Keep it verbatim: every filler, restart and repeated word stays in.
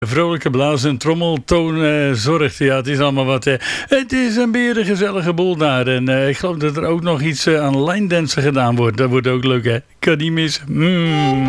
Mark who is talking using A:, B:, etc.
A: Vrolijke blazen en trommeltoon uh, zorgt. Ja, het is allemaal wat. Uh, het is een beren gezellige boel daar. En uh, ik geloof dat er ook nog iets uh, aan line dansen gedaan wordt. Dat wordt ook leuk, hè? Kan niet missen. Mm.